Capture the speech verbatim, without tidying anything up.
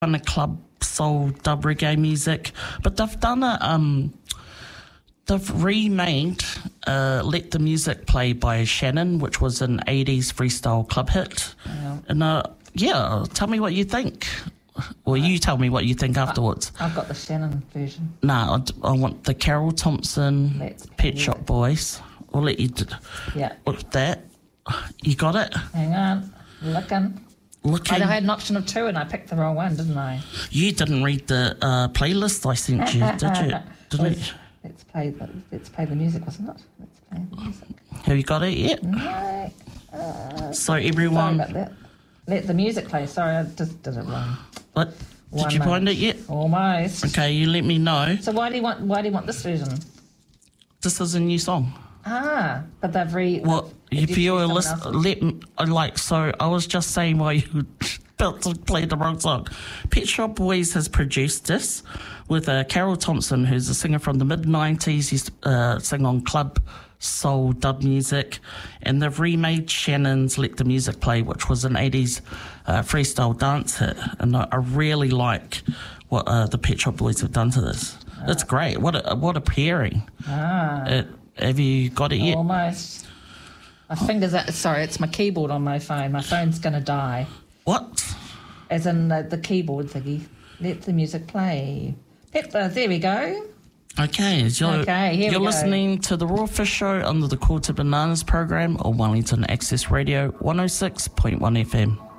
done a club soul dub reggae music, but they've done a um, they've remade uh, "Let the Music Play" by Shannon, which was an eighties freestyle club hit. Yeah. And uh, yeah, tell me what you think. Or you tell me what you think afterwards. I've got the Shannon version. Nah, I, d- I want the Carol Thompson Let's Pet play Shop it. Boys. I'll let you do Yeah. that. You got it? Hang on. Looking. Looking. I had an option of two and I picked the wrong one, didn't I? You didn't read the uh, playlist I sent you, did you? Didn't let's, you? let's play the let's play the music, wasn't it? Let's play the music. Have you got it yet? No. Uh, So sorry everyone, about that. Let the music play. Sorry, I just did it wrong. what? Did One you find minute. it yet? Almost. Okay, you let me know. So why do you want why do you want this version? This is a new song. Ah, but they've re. Well, they've if you're introduced listening, someone let me, I like, so I was just saying why you about to play the wrong song. Pet Shop Boys has produced this with uh, Carol Thompson, who's a singer from the mid nineties. He's uh, sing on club soul dub music, and they've remade Shannon's "Let the Music Play," which was an eighties uh, freestyle dance hit. And I, I really like what uh, the Pet Shop Boys have done to this. Ah. It's great. What a, what a pairing. Ah. It, have you got it yet? Almost. My fingers are, sorry, it's my keyboard on my phone. My phone's going to die. What? As in the, the keyboard thingy. Let the music play. Pepper, there we go. Okay, so you're, Okay, here we you're go. listening to the Raw Fish Show under the Quarter Bananas program on Wellington Access Radio one oh six point one F M.